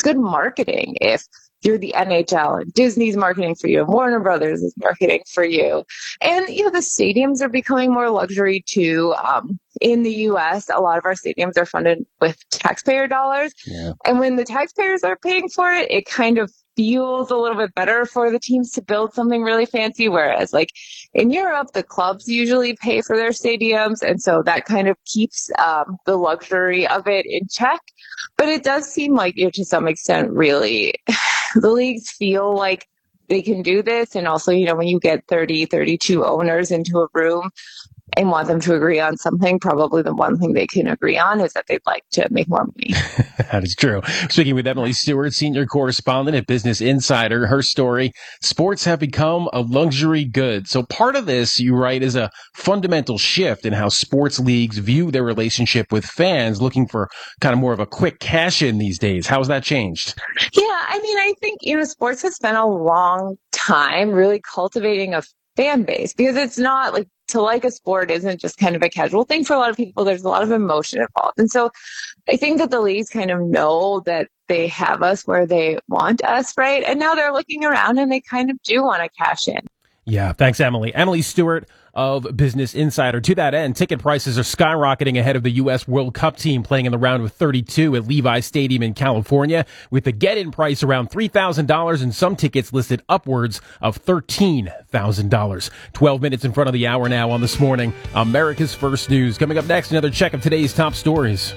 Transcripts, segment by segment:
good marketing if you're the NHL and Disney's marketing for you and Warner Brothers is marketing for you. And, the stadiums are becoming more luxury too. In the US, a lot of our stadiums are funded with taxpayer dollars. Yeah. And when the taxpayers are paying for it, it kind of feels a little bit better for the teams to build something really fancy. Whereas like in Europe, the clubs usually pay for their stadiums. And so that kind of keeps the luxury of it in check. But it does seem like, to some extent, really, the leagues feel like they can do this. And also, when you get 30, 32 owners into a room and want them to agree on something, probably the one thing they can agree on is that they'd like to make more money. That is true. Speaking with Emily Stewart, senior correspondent at Business Insider, her story, sports have become a luxury good. So part of this, you write, is a fundamental shift in how sports leagues view their relationship with fans, looking for kind of more of a quick cash in these days. How has that changed? Yeah, I think, sports has spent a long time really cultivating a fan base, because it's not like, to like a sport isn't just kind of a casual thing for a lot of people. There's a lot of emotion involved. And so I think that the leagues kind of know that they have us where they want us, right? And now they're looking around and they kind of do want to cash in. Yeah, thanks, Emily. Emily Stewart of Business Insider. To that end, ticket prices are skyrocketing ahead of the U.S. World Cup team playing in the round of 32 at Levi Stadium in California, with the get-in price around $3,000 and some tickets listed upwards of $13,000. 12 minutes in front of the hour now on This Morning, America's First News. Coming up next, another check of today's top stories.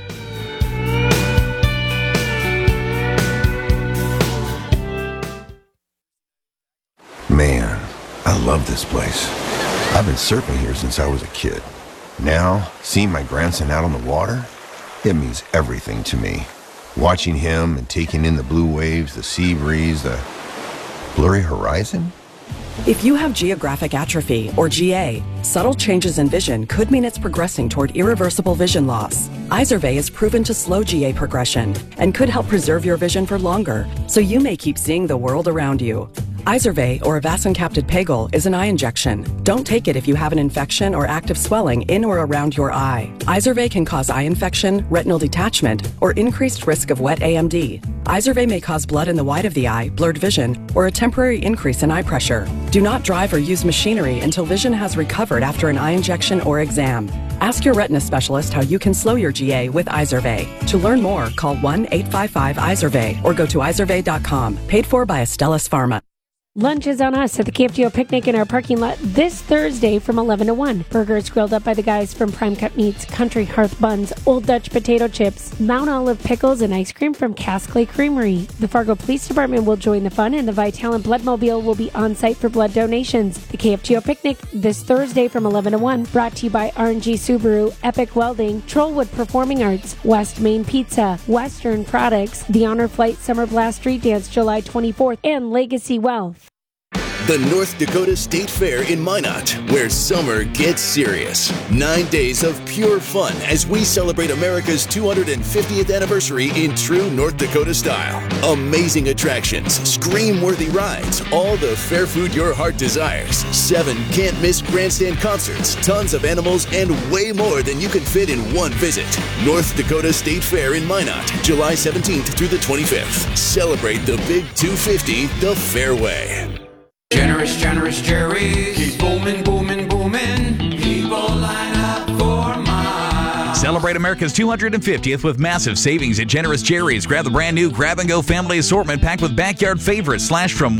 Man, I love this place. I've been surfing here since I was a kid. Now, seeing my grandson out on the water, it means everything to me. Watching him and taking in the blue waves, the sea breeze, the blurry horizon. If you have geographic atrophy, or GA, subtle changes in vision could mean it's progressing toward irreversible vision loss. Izervay is proven to slow GA progression and could help preserve your vision for longer, so you may keep seeing the world around you. Izervay, or avacincaptad pegol, is an eye injection. Don't take it if you have an infection or active swelling in or around your eye. Izervay can cause eye infection, retinal detachment, or increased risk of wet AMD. Izervay may cause blood in the white of the eye, blurred vision, or a temporary increase in eye pressure. Do not drive or use machinery until vision has recovered after an eye injection or exam. Ask your retina specialist how you can slow your GA with Izervay. To learn more, call 1-855-IZERVAY or go to izervay.com. Paid for by Astellas Pharma. Lunch is on us at the KFGO Picnic in our parking lot this Thursday from 11 to 1. Burgers grilled up by the guys from Prime Cut Meats, Country Hearth Buns, Old Dutch Potato Chips, Mount Olive Pickles, and ice cream from Cask Clay Creamery. The Fargo Police Department will join the fun, and the Vitalant Bloodmobile will be on site for blood donations. The KFGO Picnic this Thursday from 11 to 1, brought to you by RNG Subaru, Epic Welding, Trollwood Performing Arts, West Main Pizza, Western Products, the Honor Flight Summer Blast Street Dance July 24th, and Legacy Wealth. The North Dakota State Fair in Minot, where summer gets serious. 9 days of pure fun as we celebrate America's 250th anniversary in true North Dakota style. Amazing attractions, scream-worthy rides, all the fair food your heart desires. 7 can't-miss grandstand concerts, tons of animals, and way more than you can fit in one visit. North Dakota State Fair in Minot, July 17th through the 25th. Celebrate the Big 250 the fair way. Generous Jerry's. Keep booming, booming, booming. People line up for mine. Celebrate America's 250th with massive savings at Generous Jerry's. Grab the brand new grab-and-go family assortment packed with backyard favorites slashed from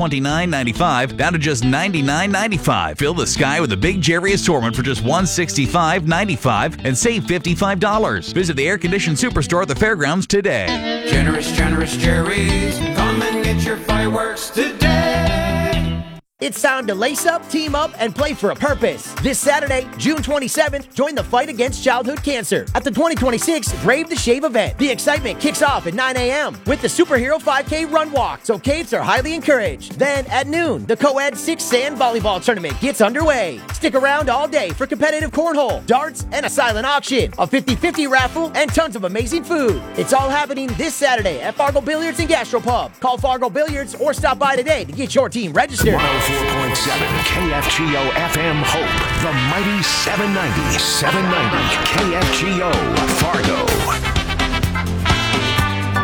$129.95 down to just $99.95. Fill the sky with a Big Jerry assortment for just $165.95 and save $55. Visit the air-conditioned superstore at the fairgrounds today. Generous Jerry's. Come and get your fireworks today. It's time to lace up, team up, and play for a purpose. This Saturday, June 27th, join the fight against childhood cancer at the 2026 Brave the Shave event. The excitement kicks off at 9 a.m. with the Superhero 5K Run Walk, so kids are highly encouraged. Then at noon, the co-ed 6 sand volleyball tournament gets underway. Stick around all day for competitive cornhole, darts, and a silent auction, a 50-50 raffle, and tons of amazing food. It's all happening this Saturday at Fargo Billiards and Gastropub. Call Fargo Billiards or stop by today to get your team registered. 104.7 KFGO FM Hope, the mighty 790 KFGO Fargo.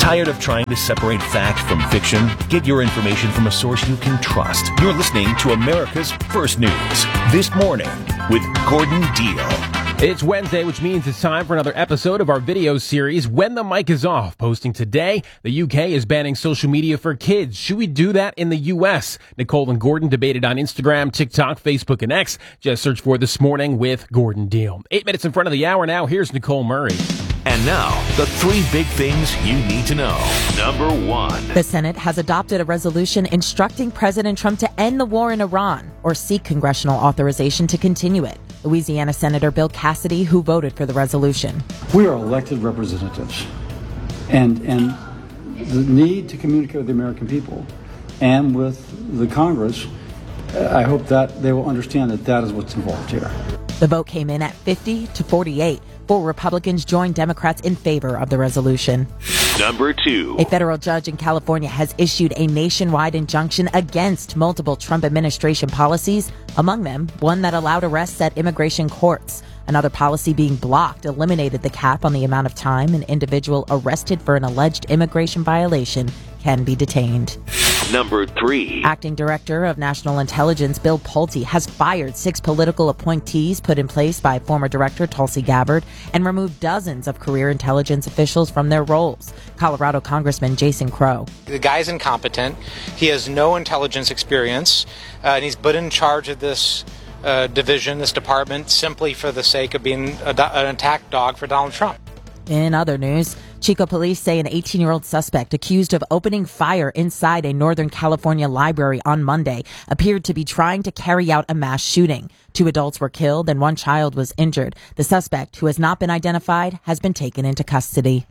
Tired of trying to separate fact from fiction? Get your information from a source you can trust. You're listening to America's First News This Morning with Gordon Deal. It's Wednesday, which means it's time for another episode of our video series, When the Mic is Off. Posting today, the UK is banning social media for kids. Should we do that in the US? Nicole and Gordon debated on Instagram, TikTok, Facebook, and X. Just search for This Morning with Gordon Deal. 8 minutes in front of the hour now. Here's Nicole Murray. And now, the 3 big things you need to know. Number 1. The Senate has adopted a resolution instructing President Trump to end the war in Iran or seek congressional authorization to continue it. Louisiana Senator Bill Cassidy, who voted for the resolution. We are elected representatives, and the need to communicate with the American people and with the Congress, I hope that they will understand that that is what's involved here. The vote came in at 50-48. 4 Republicans joined Democrats in favor of the resolution. Number 2. A federal judge in California has issued a nationwide injunction against multiple Trump administration policies, among them one that allowed arrests at immigration courts. Another policy being blocked eliminated the cap on the amount of time an individual arrested for an alleged immigration violation can be detained. Number 3. Acting Director of National Intelligence Bill Pulte has fired 6 political appointees put in place by former Director Tulsi Gabbard and removed dozens of career intelligence officials from their roles. Colorado Congressman Jason Crow. The guy's incompetent. He has no intelligence experience, and he's put in charge of this division, this department, simply for the sake of being an attack dog for Donald Trump. In other news, Chico police say an 18-year-old suspect accused of opening fire inside a Northern California library on Monday appeared to be trying to carry out a mass shooting. 2 adults were killed and 1 child was injured. The suspect, who has not been identified, has been taken into custody.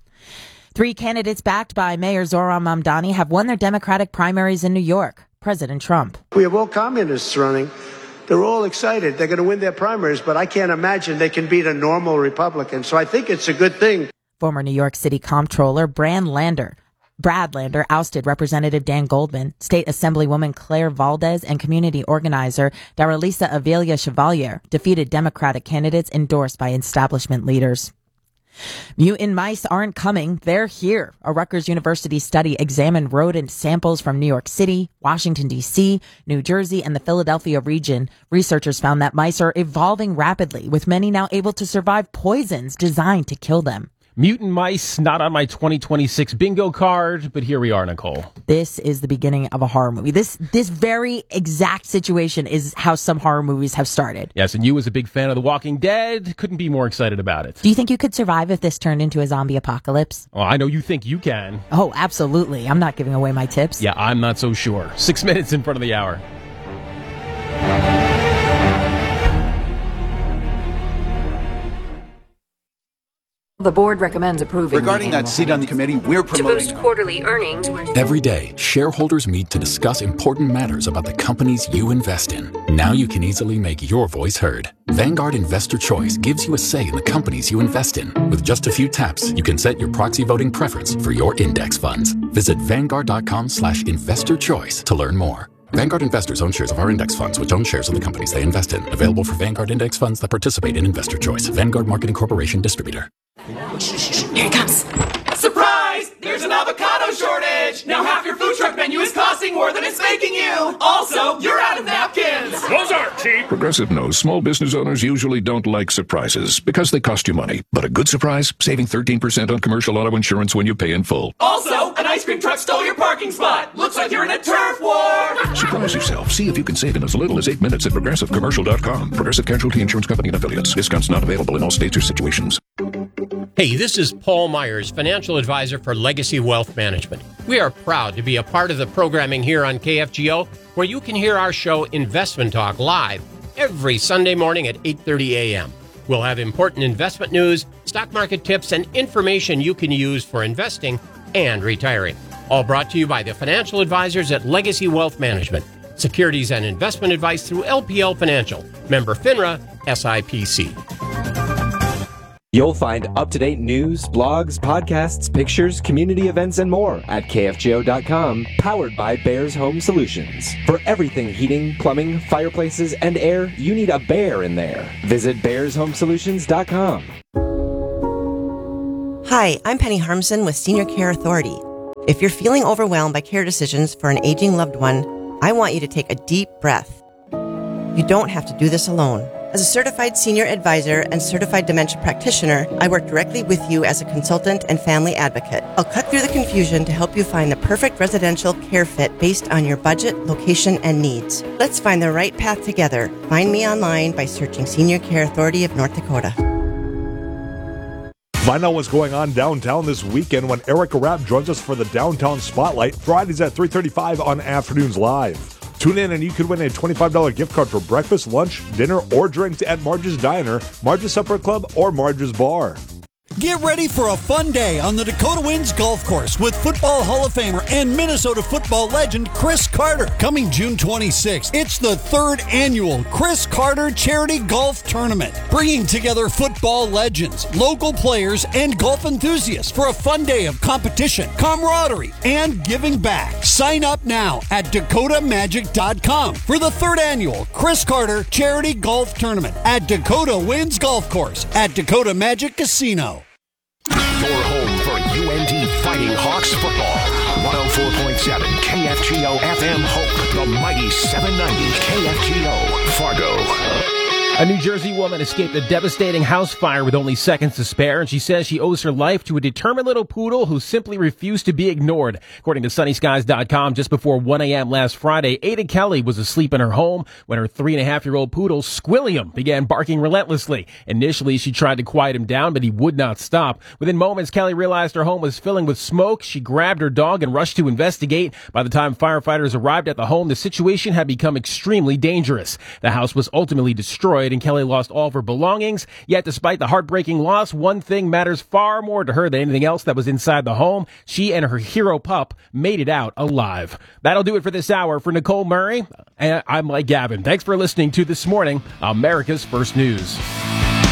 3 candidates backed by Mayor Zohran Mamdani have won their Democratic primaries in New York. President Trump. We have all communists running. They're all excited. They're going to win their primaries, but I can't imagine they can beat a normal Republican. So I think it's a good thing. Former New York City Comptroller Brad Lander ousted Representative Dan Goldman, State Assemblywoman Claire Valdez, and community organizer Daralisa Avila Chevalier defeated Democratic candidates endorsed by establishment leaders. Mutant mice aren't coming, they're here. A Rutgers University study examined rodent samples from New York City, Washington, D.C., New Jersey, and the Philadelphia region. Researchers found that mice are evolving rapidly, with many now able to survive poisons designed to kill them. Mutant mice, not on my 2026 bingo card, but here we are, Nicole. This is the beginning of a horror movie. This very exact situation is how some horror movies have started. Yes, and you, as a big fan of The Walking Dead, couldn't be more excited about it. Do you think you could survive if this turned into a zombie apocalypse? Oh, I know you think you can. Oh, absolutely. I'm not giving away my tips. Yeah, I'm not so sure. 6 minutes in front of the hour. The board recommends approving. Regarding that seat on the committee, we're promoting. To boost quarterly earnings. Every day, shareholders meet to discuss important matters about the companies you invest in. Now you can easily make your voice heard. Vanguard Investor Choice gives you a say in the companies you invest in. With just a few taps, you can set your proxy voting preference for your index funds. Visit Vanguard.com/investorchoice to learn more. Vanguard investors own shares of our index funds, which own shares of the companies they invest in. Available for Vanguard index funds that participate in Investor Choice. Vanguard Marketing Corporation Distributor. Here it comes. Surprise! There's an avocado shortage! Now half your food truck menu is costing more than it's making you! Also, you're out of napkins! Those aren't cheap! Progressive knows small business owners usually don't like surprises because they cost you money. But a good surprise, saving 13% on commercial auto insurance when you pay in full. Also, an ice cream truck stole your parking spot! Looks like you're in a turf war! Surprise yourself. See if you can save in as little as 8 minutes at ProgressiveCommercial.com. Progressive Casualty Insurance Company and Affiliates. Discounts not available in all states or situations. Hey, this is Paul Myers, financial advisor for Legacy Wealth Management. We are proud to be a part of the programming here on KFGO, where you can hear our show Investment Talk live every Sunday morning at 8:30 a.m. We'll have important investment news, stock market tips, and information you can use for investing and retiring. All brought to you by the financial advisors at Legacy Wealth Management. Securities and investment advice through LPL Financial. Member FINRA, SIPC. You'll find up-to-date news, blogs, podcasts, pictures, community events, and more at KFGO.com, powered by Bears Home Solutions. For everything heating, plumbing, fireplaces, and air, you need a bear in there. Visit BearsHomeSolutions.com. Hi, I'm Penny Harmson with Senior Care Authority. If you're feeling overwhelmed by care decisions for an aging loved one, I want you to take a deep breath. You don't have to do this alone. As a certified senior advisor and certified dementia practitioner, I work directly with you as a consultant and family advocate. I'll cut through the confusion to help you find the perfect residential care fit based on your budget, location, and needs. Let's find the right path together. Find me online by searching Senior Care Authority of North Dakota. Find out what's going on downtown this weekend when Erica Rapp joins us for the Downtown Spotlight, Fridays at 3:35 on Afternoons Live. Tune in and you could win a $25 gift card for breakfast, lunch, dinner, or drinks at Marge's Diner, Marge's Supper Club, or Marge's Bar. Get ready for a fun day on the Dakota Winds Golf Course with Football Hall of Famer and Minnesota football legend Chris Carter. Coming June 26th, it's the 3rd annual Chris Carter Charity Golf Tournament, bringing together football legends, local players, and golf enthusiasts for a fun day of competition, camaraderie, and giving back. Sign up now at DakotaMagic.com for the 3rd annual Chris Carter Charity Golf Tournament at Dakota Winds Golf Course at Dakota Magic Casino. Your home for UNT Fighting Hawks football. 104.7 KFGO FM Hope, the mighty 790 KFGO Fargo. A New Jersey woman escaped a devastating house fire with only seconds to spare, and she says she owes her life to a determined little poodle who simply refused to be ignored. According to SunnySkies.com, just before 1 a.m. last Friday, Ada Kelly was asleep in her home when her 3.5-year-old poodle, Squilliam, began barking relentlessly. Initially, she tried to quiet him down, but he would not stop. Within moments, Kelly realized her home was filling with smoke. She grabbed her dog and rushed to investigate. By the time firefighters arrived at the home, the situation had become extremely dangerous. The house was ultimately destroyed, and Kelly lost all of her belongings. Yet, despite the heartbreaking loss, one thing matters far more to her than anything else that was inside the home. She and her hero pup made it out alive. That'll do it for this hour. For Nicole Murray, I'm Mike Gavin. Thanks for listening to This Morning, America's First News.